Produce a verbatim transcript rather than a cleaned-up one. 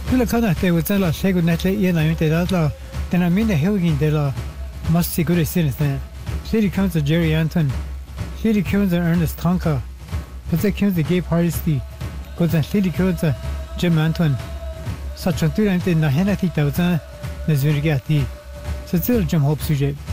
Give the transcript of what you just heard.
Tula kana te wazala shego netle yena yunte datla, then I mean the Hilgin de la must see good citizen. City Council Jerry Anton, City Council Ernest Tonka, but the Council gay parties the goes and City Council Jim Anton. Such a two and na henati thousand, Nazurigati. So still Jim Hope Suje.